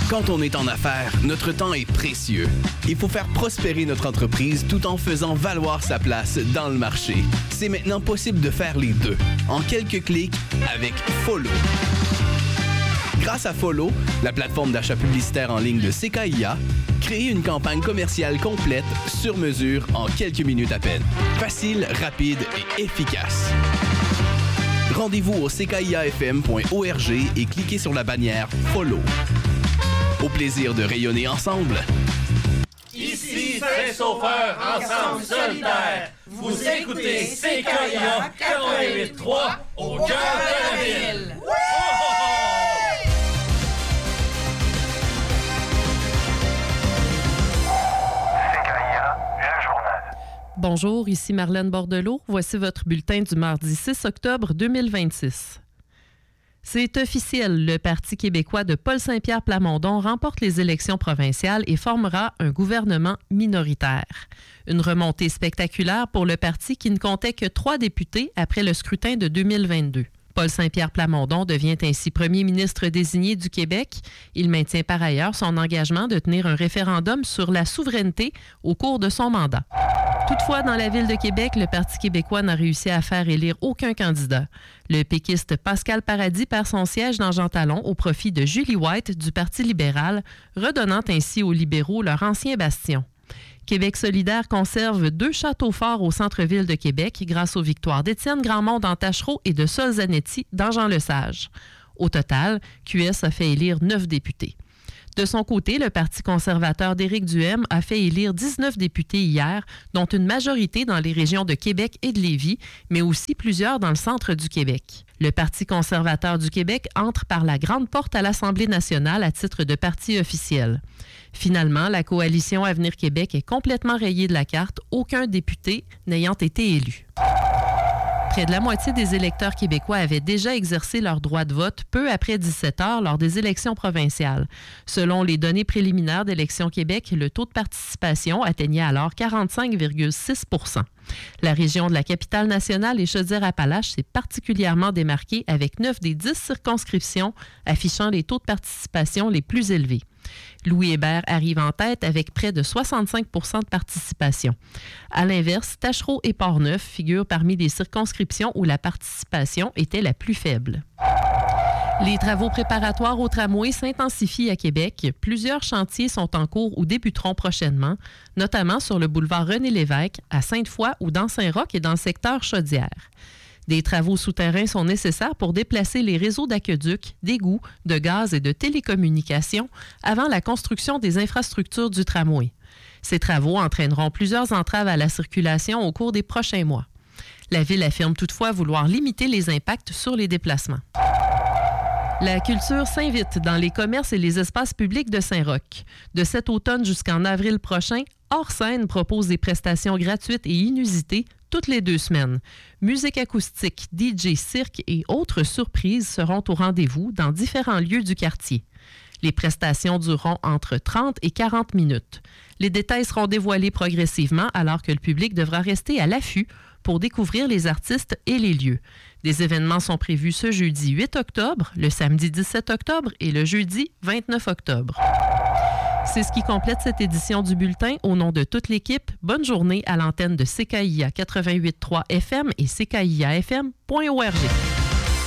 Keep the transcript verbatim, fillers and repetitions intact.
Quand on est en affaires, notre temps est précieux. Il faut faire prospérer notre entreprise tout en faisant valoir sa place dans le marché. C'est maintenant possible de faire les deux, en quelques clics avec Follow. Grâce à Follow, la plateforme d'achat publicitaire en ligne de C K I A, créez une campagne commerciale complète, sur mesure, en quelques minutes à peine. Facile, rapide et efficace. Rendez-vous au c k i a f m point org et cliquez sur la bannière Follow. Au plaisir de rayonner ensemble. Ici, c'est Sauveur, ensemble solidaire. Vous écoutez C K I A quatre-vingt-huit trois au cœur de la ville. Bonjour, ici Marlène Bordelot. Voici votre bulletin du mardi six octobre deux mille vingt-six. C'est officiel, le Parti québécois de Paul Saint-Pierre Plamondon remporte les élections provinciales et formera un gouvernement minoritaire. Une remontée spectaculaire pour le parti qui ne comptait que trois députés après le scrutin de deux mille vingt-deux. Paul Saint-Pierre Plamondon devient ainsi premier ministre désigné du Québec. Il maintient par ailleurs son engagement de tenir un référendum sur la souveraineté au cours de son mandat. Toutefois, dans la ville de Québec, le Parti québécois n'a réussi à faire élire aucun candidat. Le péquiste Pascal Paradis perd son siège dans Jean Talon au profit de Julie White du Parti libéral, redonnant ainsi aux libéraux leur ancien bastion. Québec solidaire conserve deux châteaux forts au centre-ville de Québec grâce aux victoires d'Étienne Grandmont dans Tachereau et de Sol Zanetti dans Jean-Lesage. Au total, Q S a fait élire neuf députés. De son côté, le Parti conservateur d'Éric Duhaime a fait élire dix-neuf députés hier, dont une majorité dans les régions de Québec et de Lévis, mais aussi plusieurs dans le centre du Québec. Le Parti conservateur du Québec entre par la grande porte à l'Assemblée nationale à titre de parti officiel. Finalement, la coalition Avenir Québec est complètement rayée de la carte, aucun député n'ayant été élu. Près de la moitié des électeurs québécois avaient déjà exercé leur droit de vote peu après dix-sept heures lors des élections provinciales. Selon les données préliminaires d'Élections Québec, le taux de participation atteignait alors quarante-cinq virgule six pour cent. La région de la Capitale-Nationale et Chaudière-Appalaches s'est particulièrement démarquée avec neuf des dix circonscriptions affichant les taux de participation les plus élevés. Louis Hébert arrive en tête avec près de soixante-cinq pour cent de participation. À l'inverse, Tachereau et Portneuf figurent parmi les circonscriptions où la participation était la plus faible. Les travaux préparatoires au tramway s'intensifient à Québec. Plusieurs chantiers sont en cours ou débuteront prochainement, notamment sur le boulevard René-Lévesque, à Sainte-Foy ou dans Saint-Roch et dans le secteur Chaudière. Des travaux souterrains sont nécessaires pour déplacer les réseaux d'aqueducs, d'égouts, de gaz et de télécommunications avant la construction des infrastructures du tramway. Ces travaux entraîneront plusieurs entraves à la circulation au cours des prochains mois. La Ville affirme toutefois vouloir limiter les impacts sur les déplacements. La culture s'invite dans les commerces et les espaces publics de Saint-Roch. De cet automne jusqu'en avril prochain, Hors Scène propose des prestations gratuites et inusitées toutes les deux semaines. Musique acoustique, D J, cirque et autres surprises seront au rendez-vous dans différents lieux du quartier. Les prestations dureront entre trente et quarante minutes. Les détails seront dévoilés progressivement alors que le public devra rester à l'affût pour découvrir les artistes et les lieux. Des événements sont prévus ce jeudi huit octobre, le samedi dix-sept octobre et le jeudi vingt-neuf octobre. C'est ce qui complète cette édition du bulletin. Au nom de toute l'équipe, bonne journée à l'antenne de C K I A quatre-vingt-huit trois F M et C K I A F M point org.